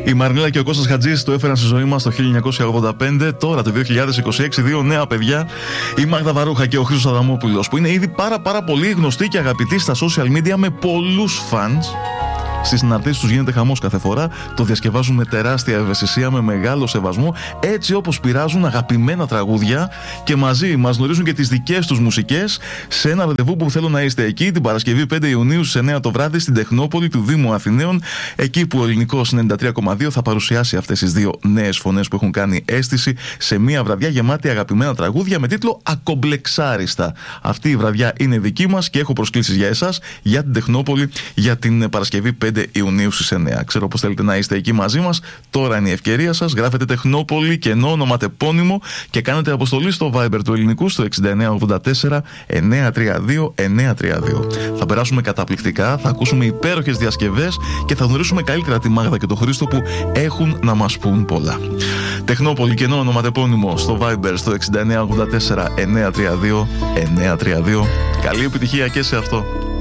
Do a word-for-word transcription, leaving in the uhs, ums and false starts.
Η Μαρνίλα και ο Κώστας Χατζής το έφεραν στη ζωή μας το χίλια εννιακόσια ογδόντα πέντε. Τώρα το δύο χιλιάδες είκοσι έξι, δύο νέα παιδιά, η Μάγδα Βαρούχα και ο Χρήστος Αδαμόπουλος, που είναι ήδη πάρα πάρα πολύ γνωστοί και αγαπητοί στα social media με πολλούς fans. Στις συναρτήσεις τους γίνεται χαμός κάθε φορά. Το διασκευάζουν με τεράστια ευαισθησία, με μεγάλο σεβασμό, έτσι όπως πειράζουν αγαπημένα τραγούδια και μαζί μας γνωρίζουν και τις δικές τους μουσικές σε ένα ραντεβού που θέλω να είστε εκεί την Παρασκευή πέντε Ιουνίου στις εννιά το βράδυ στην Τεχνόπολη του Δήμου Αθηναίων. Εκεί που ο Ελληνικός ενενήντα τρία κόμμα δύο θα παρουσιάσει αυτές τις δύο νέες φωνές που έχουν κάνει αίσθηση σε μια βραδιά γεμάτη αγαπημένα τραγούδια με τίτλο Ακομπλεξάριστα. Αυτή η βραδιά είναι δική μας και έχω προσκλήσεις για εσάς, για την Τεχνόπολη, για την Παρασκευή πέντε Ιουνίου στις εννιά. Ξέρω πως θέλετε να είστε εκεί μαζί μας. Τώρα είναι η ευκαιρία σας. Γράφετε Τεχνόπολη και ενώ ονοματεπώνυμο και κάνετε αποστολή στο Viber του Ελληνικού στο εξήντα εννιά ογδόντα τέσσερα εννιακόσια τριάντα δύο εννιακόσια τριάντα δύο. Θα περάσουμε καταπληκτικά, θα ακούσουμε υπέροχες διασκευές και θα γνωρίσουμε καλύτερα τη Μάγδα και τον Χρήστο που έχουν να μας πούν πολλά. Τεχνόπολη και ενώ ονοματεπώνυμο στο Viber στο εξήντα εννιά ογδόντα τέσσερα εννιακόσια τριάντα δύο εννιακόσια τριάντα δύο. Καλή επιτυχία και σε αυτό.